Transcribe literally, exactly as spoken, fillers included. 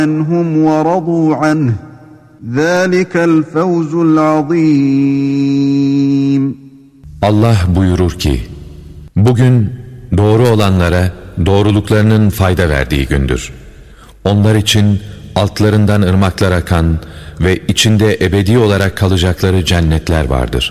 عنهم ورضوا عنه ذلك الفوز العظيم. Allah buyurur ki, bugün doğru olanlara doğruluklarının fayda verdiği gündür. Onlar için altlarından ırmaklar akan ve içinde ebedi olarak kalacakları cennetler vardır.